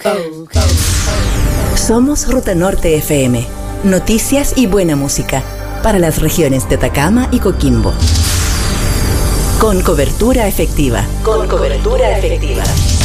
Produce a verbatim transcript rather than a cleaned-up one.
Somos Ruta Norte F M. Noticias y buena música para las regiones de Atacama y Coquimbo. Con cobertura efectiva. Con cobertura efectiva.